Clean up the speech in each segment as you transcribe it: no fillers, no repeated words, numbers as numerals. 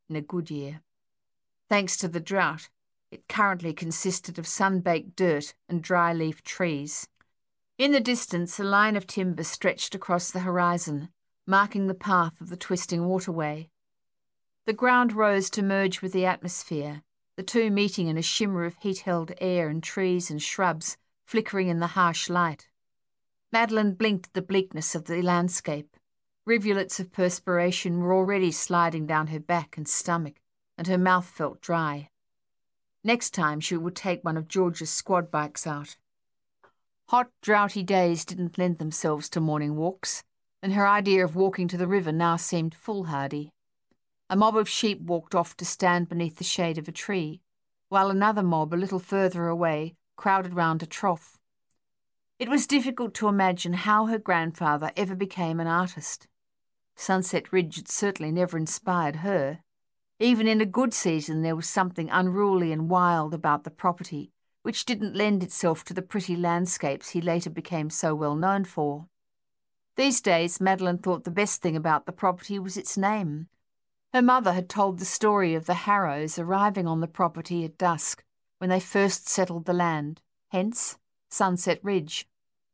in a good year. Thanks to the drought, it currently consisted of sun-baked dirt and dry-leaf trees. In the distance, a line of timber stretched across the horizon, marking the path of the twisting waterway. The ground rose to merge with the atmosphere, the two meeting in a shimmer of heat-held air and trees and shrubs flickering in the harsh light. Madeline blinked at the bleakness of the landscape. Rivulets of perspiration were already sliding down her back and stomach, and her mouth felt dry. Next time she would take one of George's squad bikes out. Hot, droughty days didn't lend themselves to morning walks, and her idea of walking to the river now seemed foolhardy. A mob of sheep walked off to stand beneath the shade of a tree, while another mob a little further away crowded round a trough. It was difficult to imagine how her grandfather ever became an artist. Sunset Ridge had certainly never inspired her. Even in a good season there was something unruly and wild about the property, which didn't lend itself to the pretty landscapes he later became so well known for. These days, Madeline thought the best thing about the property was its name. Her mother had told the story of the Harrows arriving on the property at dusk when they first settled the land, hence Sunset Ridge.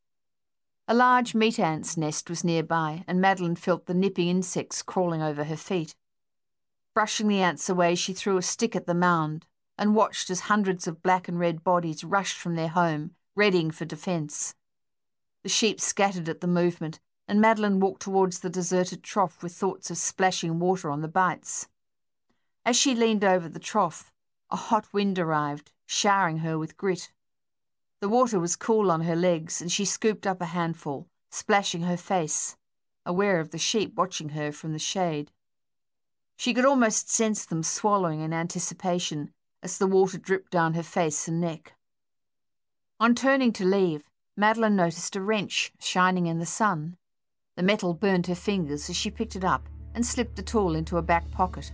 A large meat ant's nest was nearby, and Madeline felt the nipping insects crawling over her feet. Brushing the ants away, she threw a stick at the mound and watched as hundreds of black and red bodies rushed from their home, readying for defence. The sheep scattered at the movement, and Madeline walked towards the deserted trough with thoughts of splashing water on the bites. As she leaned over the trough, a hot wind arrived, showering her with grit. The water was cool on her legs, and she scooped up a handful, splashing her face, aware of the sheep watching her from the shade. She could almost sense them swallowing in anticipation as the water dripped down her face and neck. On turning to leave, Madeline noticed a wrench shining in the sun. The metal burned her fingers as she picked it up and slipped the tool into a back pocket.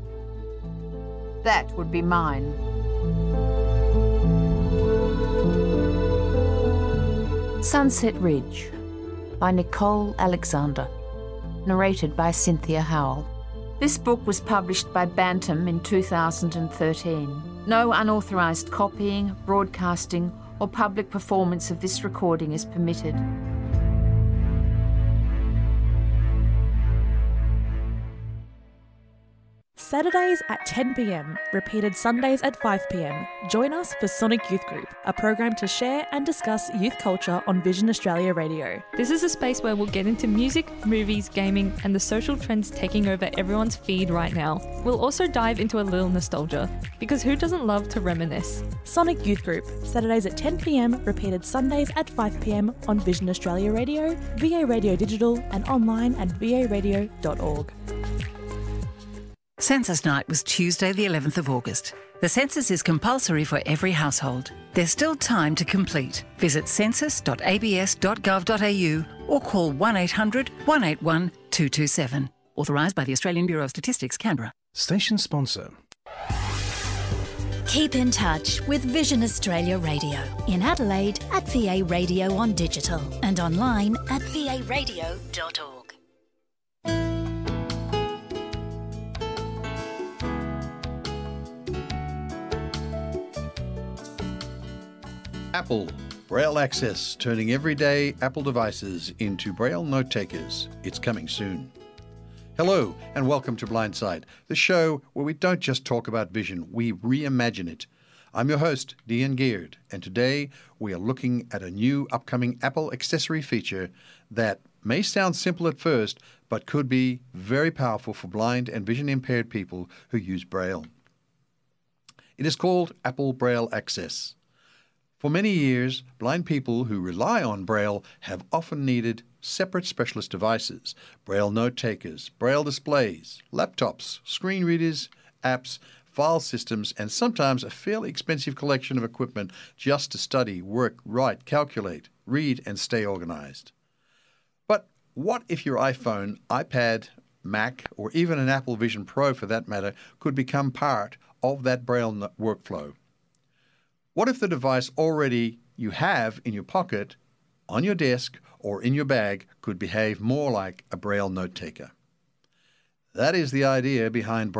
That would be mine. Sunset Ridge by Nicole Alexander. Narrated by Cynthia Howell. This book was published by Bantam in 2013. No unauthorised copying, broadcasting, or public performance of this recording is permitted. Saturdays at 10 p.m, repeated Sundays at 5 p.m. Join us for Sonic Youth Group, a program to share and discuss youth culture on Vision Australia Radio. This is a space where we'll get into music, movies, gaming, and the social trends taking over everyone's feed right now. We'll also dive into a little nostalgia, because who doesn't love to reminisce? Sonic Youth Group, Saturdays at 10 p.m, repeated Sundays at 5 p.m. on Vision Australia Radio, VA Radio Digital, and online at varadio.org. Census Night was Tuesday the 11th of August. The census is compulsory for every household. There's still time to complete. Visit census.abs.gov.au or call 1800 181 227. Authorised by the Australian Bureau of Statistics, Canberra. Station sponsor. Keep in touch with Vision Australia Radio in Adelaide at VA Radio on digital and online at varadio.org. Apple Braille Access, turning everyday Apple devices into Braille note takers. It's coming soon. Hello and welcome to Blindsight, the show where we don't just talk about vision, we reimagine it. I'm your host, Dean Geard, and today we are looking at a new upcoming Apple accessory feature that may sound simple at first, but could be very powerful for blind and vision impaired people who use Braille. It is called Apple Braille Access. For many years, blind people who rely on Braille have often needed separate specialist devices, Braille note takers, Braille displays, laptops, screen readers, apps, file systems, and sometimes a fairly expensive collection of equipment just to study, work, write, calculate, read, and stay organized. But what if your iPhone, iPad, Mac, or even an Apple Vision Pro for that matter, could become part of that Braille workflow? What if the device already you have in your pocket, on your desk, or in your bag could behave more like a Braille note taker? That is the idea behind